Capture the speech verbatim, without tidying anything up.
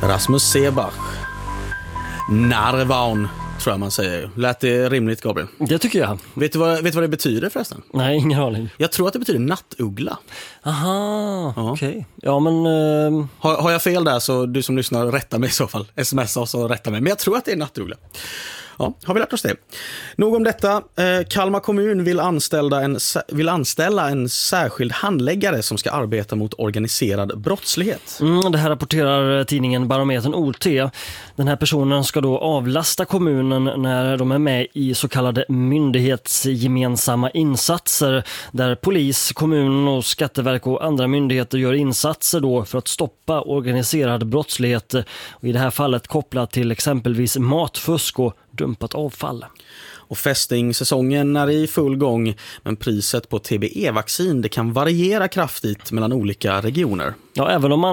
Rasmus Seebach. Närvarn, tror jag man säger. Lät det rimligt, Gabriel? Det tycker jag. Vet du vad, vet du vad det betyder förresten? Nej, ingen aning. Jag tror att det betyder nattuggla. Aha, Ja. okej. Okay. Ja, men... Uh... Har, har jag fel där så du som lyssnar rätta mig i så fall. Smsa oss och rätta mig. Men jag tror att det är nattuggla. Ja, har vi lärt oss det. Nog om detta. Eh, Kalmar kommun vill anställa, en, vill anställa en särskild handläggare som ska arbeta mot organiserad brottslighet. Mm, det här rapporterar tidningen Barometern O T. Den här personen ska då avlasta kommunen när de är med i så kallade myndighetsgemensamma insatser där polis, kommun och skatteverk och andra myndigheter gör insatser då för att stoppa organiserad brottslighet. Och i det här fallet kopplat till exempelvis matfusk och dumpat avfall. Och fästingsäsongen är i full gång, men priset på T B E-vaccin det kan variera kraftigt mellan olika regioner. Ja, även om man